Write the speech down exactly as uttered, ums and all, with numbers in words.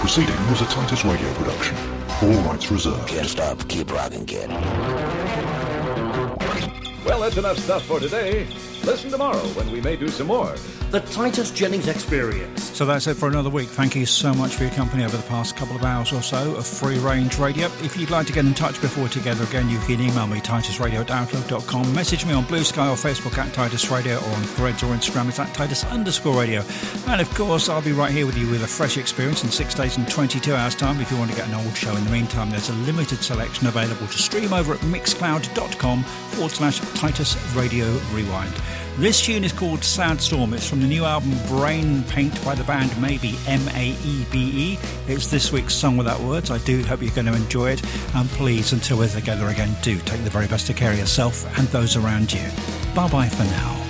proceeding was a Titus Radio production. All rights reserved. Can't stop, keep rocking, kid. Well, that's enough stuff for today. Listen tomorrow when we may do some more. The Titus Jennings Experience. So that's it for another week. Thank you so much for your company over the past couple of hours or so of Free Range Radio. If you'd like to get in touch before we're together again, you can email me, titusradio at outlook dot com. Message me on Blue Sky or Facebook at Titus Radio, or on Threads or Instagram, it's at Titus underscore radio. And of course, I'll be right here with you with a fresh experience in six days and twenty-two hours time. If you want to get an old show in the meantime, there's a limited selection available to stream over at mixcloud.com forward slash Titus Radio Rewind. This tune is called Sad Storm. It's from the new album Brain Paint by the band Maybe, M A E B E. It's this week's Song Without Words. I do hope you're going to enjoy it. And please, until we're together again, do take the very best of care of yourself and those around you. Bye-bye for now.